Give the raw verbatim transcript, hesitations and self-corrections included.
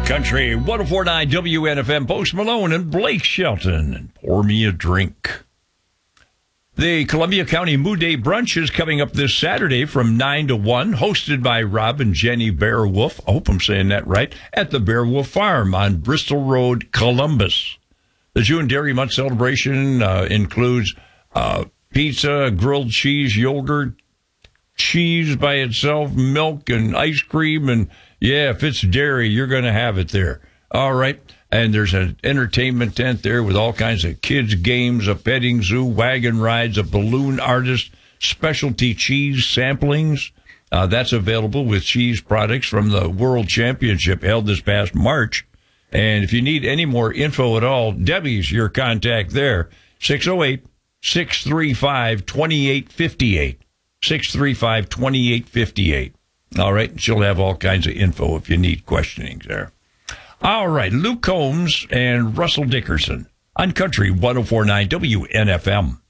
Country one oh four point nine W N F M, Post Malone and Blake Shelton, and Pour Me a Drink. The Columbia County Moo Day Brunch is coming up this Saturday from nine to one, hosted by Rob and Jenny Bearwolf, I hope I'm saying that right, at the Bearwolf Farm on Bristol Road, Columbus. The June Dairy Month celebration uh, includes uh, pizza, grilled cheese, yogurt, cheese by itself, milk, and ice cream, and yeah, if it's dairy, you're going to have it there. All right. And there's an entertainment tent there with all kinds of kids' games, a petting zoo, wagon rides, a balloon artist, specialty cheese samplings. Uh, that's available with cheese products from the World Championship held this past March. And if you need any more info at all, Debbie's your contact there. six oh eight, six three five, two eight five eight. six three five, two eight five eight. All right. She'll have all kinds of info if you need questioning there. All right, Luke Combs and Russell Dickerson on Country one oh four point nine W N F M.